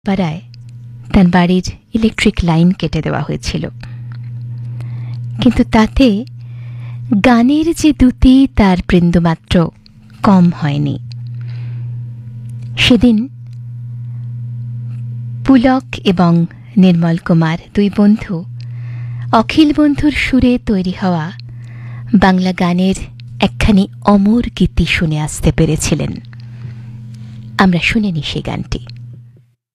পাড়ায় তার বাড়ির ইলেকট্রিক লাইন কেটে দেওয়া হয়েছিল, কিন্তু তাতে গানের যে দ্যুতি তার বৃন্দমাত্র কম হয়নি। সেদিন পুলক এবং নির্মল কুমার দুই বন্ধু অখিল বন্ধুর সুরে তৈরি হওয়া বাংলা গানের একখানি অমর গীতি শুনে আসতে পেরেছিলেন। আমরা শুনে নি সেই গানটি।